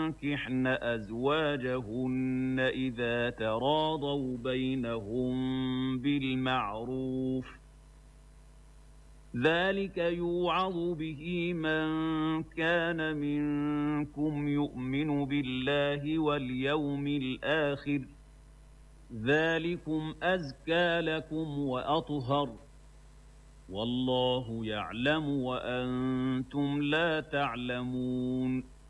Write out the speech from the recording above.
ينكحن أزواجهن إذا تراضوا بينهم بالمعروف ذلك يوعظ به من كان منكم يؤمن بالله واليوم الآخر ذلكم أزكى لكم وأطهر والله يعلم وأنتم لا تعلمون